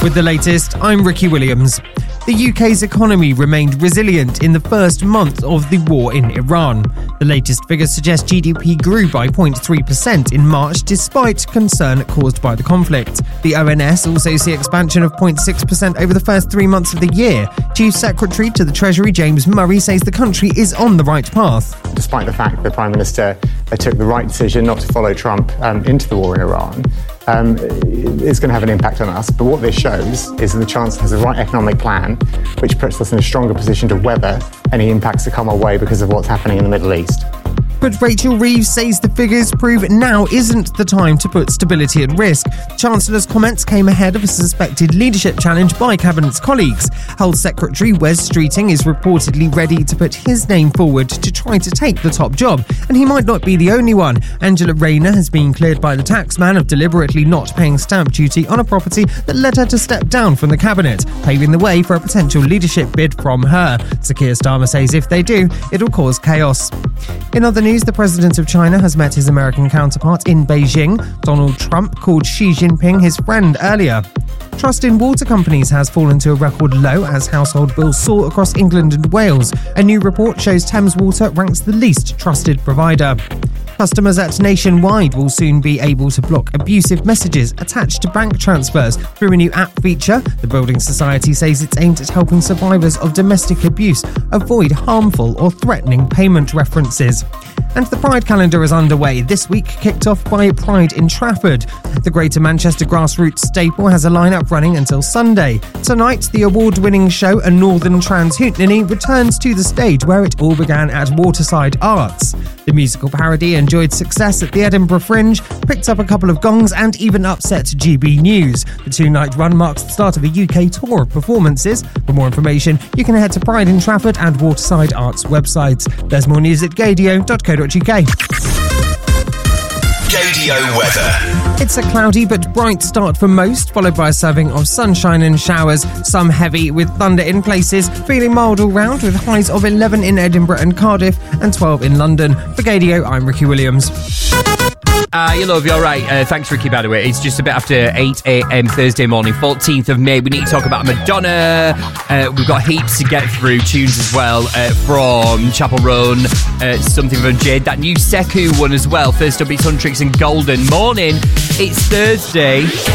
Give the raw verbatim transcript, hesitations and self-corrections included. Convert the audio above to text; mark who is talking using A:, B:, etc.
A: With the latest, I'm Ricky Williams. The U K's economy remained resilient in the first month of the war in Iran. The latest figures suggest G D P grew by zero point three percent in March despite concern caused by the conflict. The O N S also see expansion of zero point six percent over the first three months of the year. Chief Secretary to the Treasury James Murray says the country is on the right path.
B: Despite the fact that the Prime Minister uh, took the right decision not to follow Trump um, into the war in Iran, Um, it's going to have an impact on us. But what this shows is that the Chancellor has the right economic plan, which puts us in a stronger position to weather any impacts that come our way because of what's happening in the Middle East.
A: But Rachel Reeves says the figures prove now isn't the time to put stability at risk. The Chancellor's comments came ahead of a suspected leadership challenge by Cabinet's colleagues. Health Secretary Wes Streeting is reportedly ready to put his name forward to try to take the top job, and he might not be the only one. Angela Rayner has been cleared by the taxman of deliberately not paying stamp duty on a property that led her to step down from the Cabinet, paving the way for a potential leadership bid from her. Sir Keir Starmer says if they do, it'll cause chaos. In other news, the President of China has met his American counterpart in Beijing. Donald Trump called Xi Jinping his friend earlier. Trust in water companies has fallen to a record low as household bills soar across England and Wales. A new report shows Thames Water ranks the least trusted provider. Customers at Nationwide will soon be able to block abusive messages attached to bank transfers through a new app feature. The Building Society says it's aimed at helping survivors of domestic abuse avoid harmful or threatening payment references. And the Pride calendar is underway, this week kicked off by Pride in Trafford. The Greater Manchester grassroots staple has a lineup running until Sunday. Tonight, the award-winning show A Northern Trans Hootenanny returns to the stage where it all began at Waterside Arts. The musical parody enjoyed success at the Edinburgh Fringe, picked up a couple of gongs and even upset G B News. The two-night run marks the start of a U K tour of performances. For more information, you can head to Pride in Trafford and Waterside Arts websites. There's more news at gadio dot co dot uk.
C: Gadio weather.
A: It's a cloudy but bright start for most, followed by a serving of sunshine and showers, some heavy with thunder in places, feeling mild all round with highs of eleven in Edinburgh and Cardiff and twelve in London. For Gadio, I'm Ricky Williams.
D: Uh, you love, you're right. Uh, thanks, Ricky, by the way. It's just a bit after eight a.m. Thursday morning, fourteenth of May. We need to talk about Madonna. Uh, we've got heaps to get through, tunes as well, uh, from Chapel Roan, uh, Something from Jade. That new Seku one as well. First up, it's Huntrix and Golden. Morning, it's Thursday.